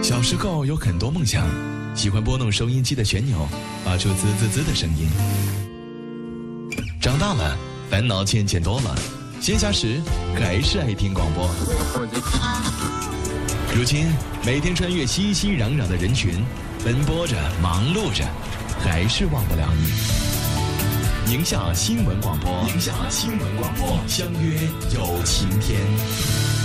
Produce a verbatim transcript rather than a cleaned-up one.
小时候有很多梦想，喜欢拨弄收音机的旋钮，发出滋滋滋的声音。长大了，烦恼渐渐多了，闲暇时还是爱听广播。如今每天穿越熙熙攘攘的人群，奔波着，忙碌着，还是忘不了你。宁夏新闻广播，宁夏新闻广播，相约有晴天。